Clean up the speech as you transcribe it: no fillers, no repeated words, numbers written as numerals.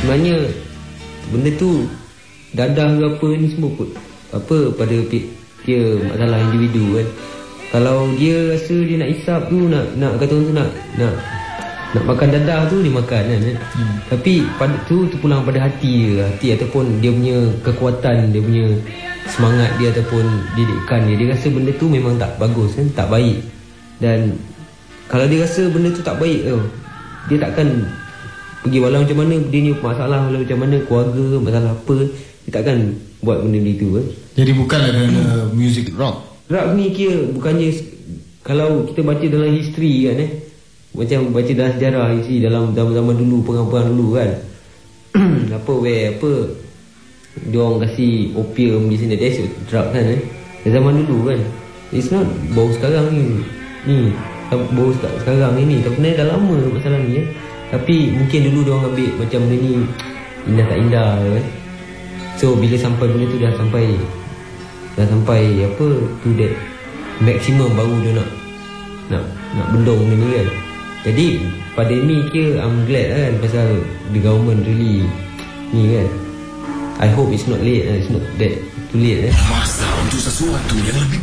sebenarnya benda tu dadah ke apa ni semua apa pada dia masalah individu kan. Kalau dia rasa dia nak hisap tu, nak kata orang tu nak makan dadah tu, dia makan kan. Tapi pada tu pulang pada hati ataupun dia punya kekuatan, dia punya semangat dia ataupun didikan dia rasa benda tu memang tak bagus kan, tak baik. Dan kalau dia rasa benda tu tak baik dia takkan pergi, walau macam mana dia ni masalah, walau macam mana keluarga, masalah apa, dia takkan buat benda itu kan. Jadi bukanlah kerana music rock ni kira bukannya, kalau kita baca dalam history kan macam baca dalam sejarah dalam zaman dulu, perang-perang dulu kan apa dia orang kasi opium di sini, that's drug kan zaman dulu kan. It's not baru sekarang ni baru sekarang ni tak pernah, dah lama masalah ni tapi mungkin dulu dia orang ambil macam benda ni indah tak indah kan. So bila sampai benda tu dah sampai apa to that maximum, baru dia nak bendung benda ni kan. Jadi pada ni I'm glad kan pasal the government really ni kan. I hope it's not late, it's not that too late Masa untuk sesuatu yang lebih